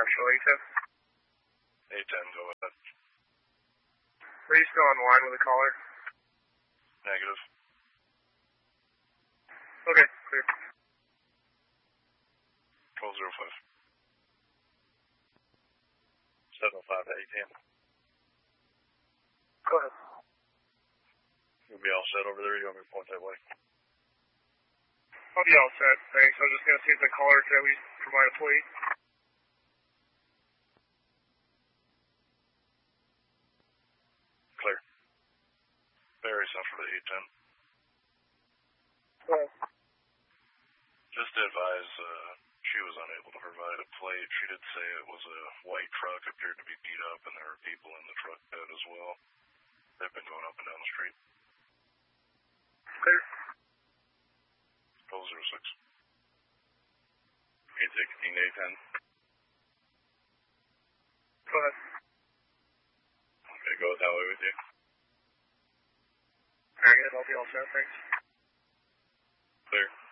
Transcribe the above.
Marshall 810. 810, go ahead. Are you still on the line with the caller? Negative. Okay, clear. 1205. 705 to 810. Go ahead. You'll be all set over there, or you want me to point that way? I'll be all set, thanks. I was just going to see if the caller could at least provide a plate. Clear. Very soft for the 810. Go ahead. Just to advise, she was unable to provide a plate. She did say it was a white truck, appeared to be beat up, and there were people in the truck bed as well. They've been going up and down the street. Clear. 1206. 816, 810. Go ahead. Okay, go that way with you. Very good, I'll be all set, thanks. Clear.